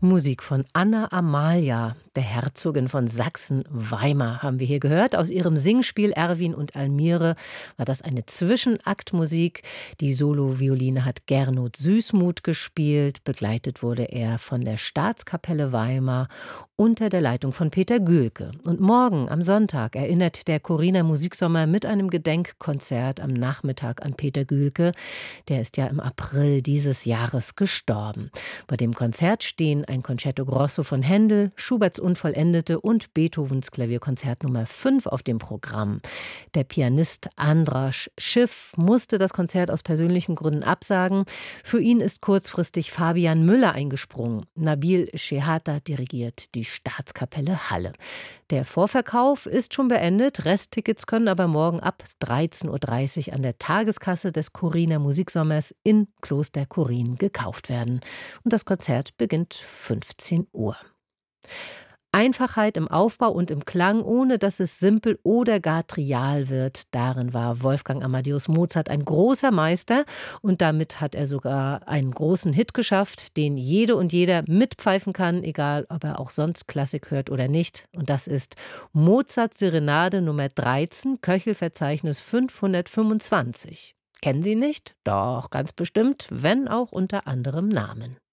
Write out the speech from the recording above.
Musik von Anna Amalia, der Herzogin von Sachsen-Weimar, haben wir hier gehört. Aus ihrem Singspiel Erwin und Almire war das eine Zwischenaktmusik. Die Solovioline hat Gernot Süßmuth gespielt. Begleitet wurde er von der Staatskapelle Weimar unter der Leitung von Peter Gühlke. Und morgen, am Sonntag, erinnert der Coriner Musiksommer mit einem Gedenkkonzert am Nachmittag an Peter Gühlke. Der ist ja im April dieses Jahres gestorben. Bei dem Konzert stehen ein Concerto Grosso von Händel, Schuberts Unvollendete und Beethovens Klavierkonzert Nummer 5 auf dem Programm. Der Pianist Andras Schiff musste das Konzert aus persönlichen Gründen absagen. Für ihn ist kurzfristig Fabian Müller eingesprungen. Nabil Shehata dirigiert die Staatskapelle Halle. Der Vorverkauf ist schon beendet. Resttickets können aber morgen ab 13:30 Uhr an der Tageskasse des Coriner Musiksommers in Kloster Korin gekauft werden. Und das Konzert beginnt 15 Uhr. Einfachheit im Aufbau und im Klang, ohne dass es simpel oder gar trivial wird. Darin war Wolfgang Amadeus Mozart ein großer Meister und damit hat er sogar einen großen Hit geschafft, den jede und jeder mitpfeifen kann, egal ob er auch sonst Klassik hört oder nicht. Und das ist Mozarts Serenade Nummer 13, Köchelverzeichnis 525. Kennen Sie nicht? Doch, ganz bestimmt, wenn auch unter anderem Namen.